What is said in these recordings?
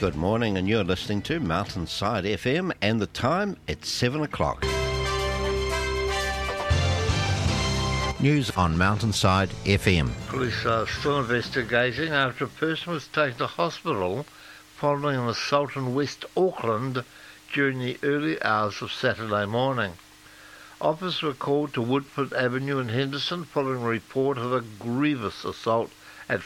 Good morning, and you're listening to Mountainside FM, and the time, it's 7 o'clock. News on Mountainside FM. Police are still investigating after a person was taken to hospital following an assault in West Auckland during the early hours of Saturday morning. Officers were called to Woodford Avenue in Henderson following a report of a grievous assault at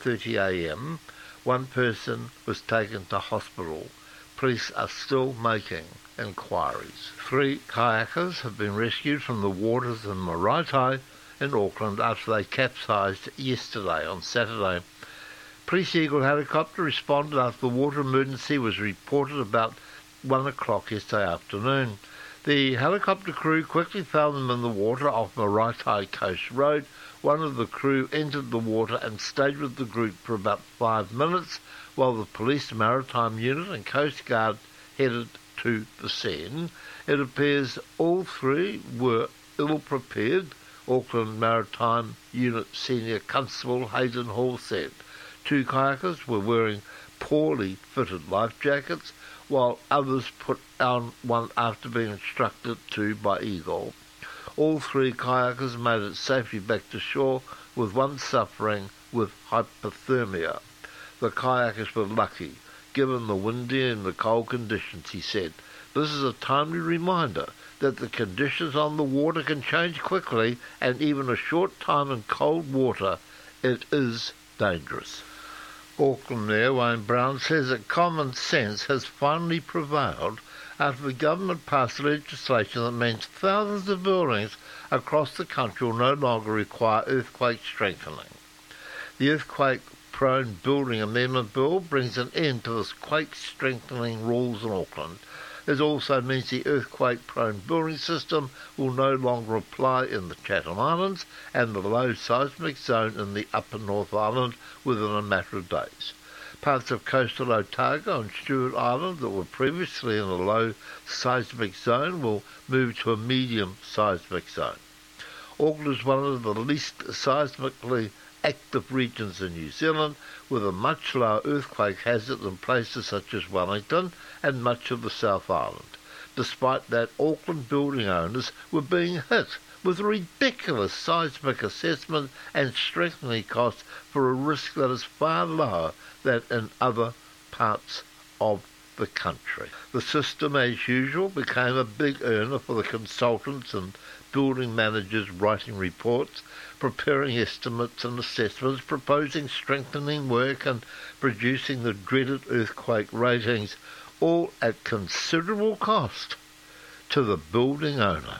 4:30am. One person was taken to hospital. Police are still making inquiries. 3 kayakers have been rescued from the waters in Maraetai in Auckland after they capsized yesterday on Saturday. Police Eagle helicopter responded after the water emergency was reported about 1 o'clock yesterday afternoon. The helicopter crew quickly found them in the water off Maraetai Coast Road. One of the crew entered the water and stayed with the group for about 5 minutes while the police maritime unit and Coast Guard headed to the scene. It appears all 3 were ill-prepared, Auckland Maritime Unit Senior Constable Hayden Hall said. 2 kayakers were wearing poorly fitted life jackets, while others put on one after being instructed to by Eagle. All 3 kayakers made it safely back to shore, with one suffering with hypothermia. The kayakers were lucky, given the windy and the cold conditions, he said. This is a timely reminder that the conditions on the water can change quickly, and even a short time in cold water, it is dangerous. Auckland Mayor Wayne Brown says that common sense has finally prevailed after the government passed legislation that means thousands of buildings across the country will no longer require earthquake strengthening. The Earthquake-Prone Building Amendment Bill brings an end to the quake strengthening rules in Auckland. This also means the earthquake-prone building system will no longer apply in the Chatham Islands and the low seismic zone in the Upper North Island within a matter of days. Parts of coastal Otago and Stewart Island that were previously in a low seismic zone will move to a medium seismic zone. Auckland is one of the least seismically active regions in New Zealand, with a much lower earthquake hazard than places such as Wellington and much of the South Island. Despite that, Auckland building owners were being hit with ridiculous seismic assessment and strengthening costs for a risk that is far lower than in other parts of the country. The system, as usual, became a big earner for the consultants and building managers writing reports, preparing estimates and assessments, proposing strengthening work and producing the dreaded earthquake ratings, all at considerable cost to the building owner.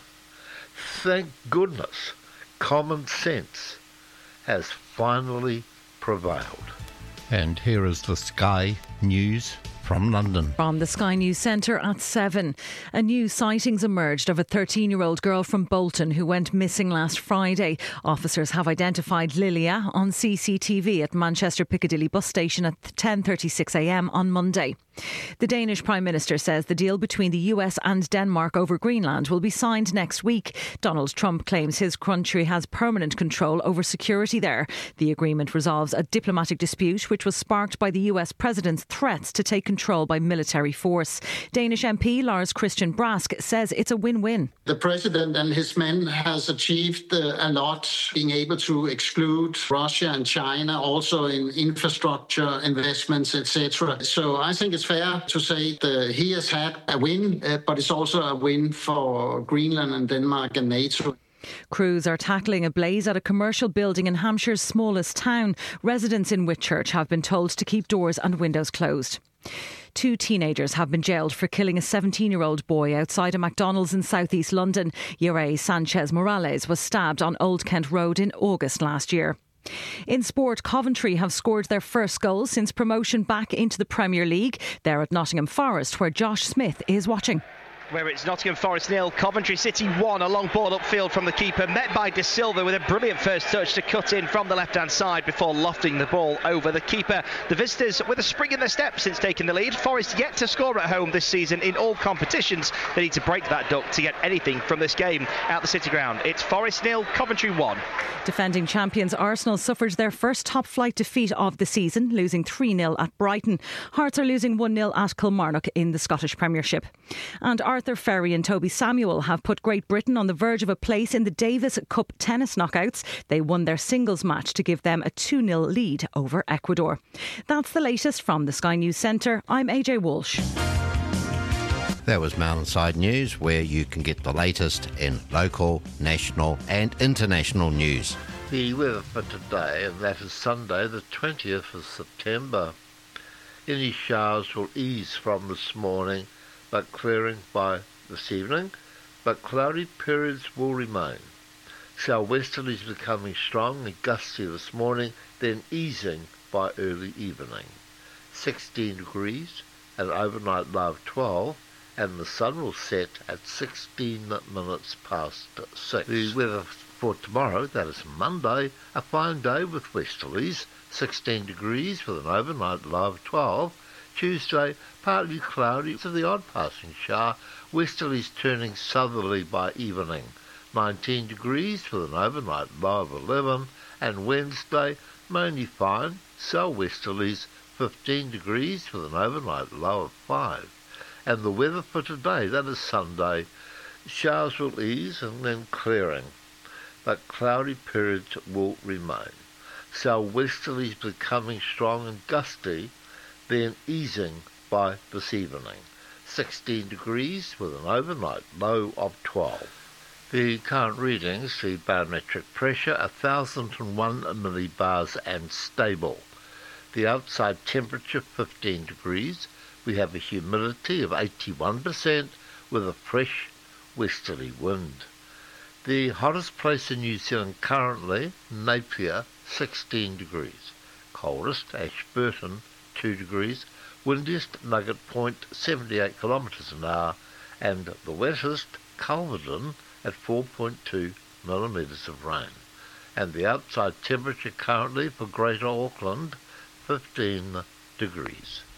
Thank goodness common sense has finally prevailed. And here is the Sky News from London. From the Sky News Centre at 7. A new sightings emerged of a 13-year-old girl from Bolton who went missing last Friday. Officers have identified Lilia on CCTV at Manchester Piccadilly bus station at 10:36am on Monday. The Danish Prime Minister says the deal between the US and Denmark over Greenland will be signed next week. Donald Trump claims his country has permanent control over security there. The agreement resolves a diplomatic dispute which was sparked by the US President's threats to take control by military force. Danish MP Lars Christian Brask says it's a win-win. The President and his men has achieved a lot, being able to exclude Russia and China, also in infrastructure investments, etc. So I think it's fair to say that he has had a win, but it's also a win for Greenland and Denmark and NATO. Crews are tackling a blaze at a commercial building in Hampshire's smallest town. Residents in Whitchurch have been told to keep doors and windows closed. 2 teenagers have been jailed for killing a 17-year-old boy outside a McDonald's in southeast London. Yere Sanchez Morales was stabbed on Old Kent Road in August last year. In sport, Coventry have scored their first goal since promotion back into the Premier League. They're at Nottingham Forest, where Josh Smith is watching. where it's Nottingham Forest 0, Coventry City 1. A long ball upfield from the keeper, met by De Silva with a brilliant first touch to cut in from the left-hand side before lofting the ball over the keeper. The visitors with a spring in their step since taking the lead. Forest yet to score at home this season in all competitions. They need to break that duck to get anything from this game out the City Ground. It's Forest 0, Coventry 1. Defending champions Arsenal suffered their first top-flight defeat of the season, losing 3-0 at Brighton. Hearts are losing 1-0 at Kilmarnock in the Scottish Premiership. And Arthur Ferry and Toby Samuel have put Great Britain on the verge of a place in the Davis Cup tennis knockouts. They won their singles match to give them a 2-0 lead over Ecuador. That's the latest from the Sky News Centre. I'm AJ Walsh. That was Mountainside News, where you can get the latest in local, national and international news. The weather for today, and that is Sunday the 20th of September. Any showers will ease from this morning, but clearing by this evening, but cloudy periods will remain. Southwesterlies becoming strong and gusty this morning, then easing by early evening. 16 degrees, and overnight low of 12, and the sun will set at 16 minutes past 6. The weather for tomorrow, that is Monday, a fine day with westerlies, 16 degrees with an overnight low of 12. Tuesday, partly cloudy with the odd passing shower, westerlies turning southerly by evening, 19 degrees with an overnight low of 11. And Wednesday, mainly fine, southwesterlies, 15 degrees with an overnight low of 5. And the weather for today, that is Sunday, showers will ease and then clearing, but cloudy periods will remain. Southwesterlies becoming strong and gusty, then easing by this evening. 16 degrees with an overnight low of 12. The current readings, the barometric pressure, 1,001 millibars and stable. The outside temperature, 15 degrees. We have a humidity of 81% with a fresh westerly wind. The hottest place in New Zealand currently, Napier, 16 degrees. Coldest, Ashburton, 2 degrees. Windiest, Nugget Point, 78 kilometres an hour. And the wettest, Culverden, at 4.2 millimetres of rain. And the outside temperature currently for Greater Auckland, 15 degrees.